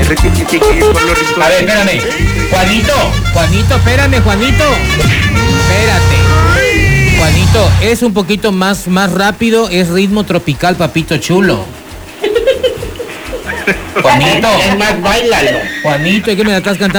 A ver, espérame. Juanito, espérame, Juanito. Espérate. Juanito, es un poquito más rápido, es ritmo tropical, papito chulo. Juanito. Es más, bailalo. Juanito, ¿y qué me la estás cantando?